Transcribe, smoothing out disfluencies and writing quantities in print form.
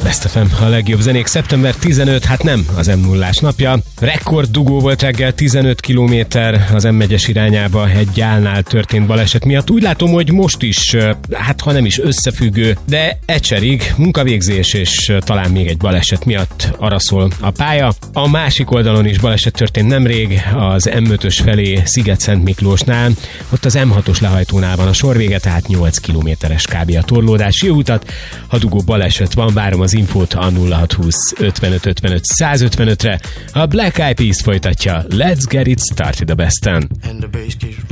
Best FM, a legjobb zenék. Szeptember 15, hát nem az M0-ás napja. Rekord dugó volt reggel, 15 kilométer az M1-es irányába egy gyálnál történt baleset miatt. Úgy látom, hogy most is, hát ha nem is összefüggő, de ecserig munkavégzés és talán még egy baleset miatt araszol a pálya. A másik oldalon is baleset történt nemrég, az M5-ös felé Sziget-Szent Miklósnál. Ott az M6-os lehajtónál van a sorvége, tehát 8 kilométeres kb. A torlódás. Jó utat, ha dugó baleset van, várom az infót a 0620 55 55 155-re. A Black Eyed Peas folytatja Let's Get It Started a Besten.